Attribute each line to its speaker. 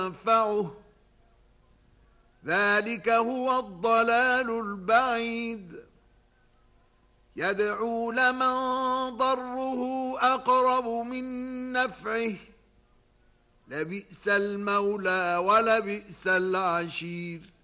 Speaker 1: ينفعه ذلك هو الضلال البعيد يدعو لمن ضره أقرب من نفعه لبئس المولى ولبئس العشير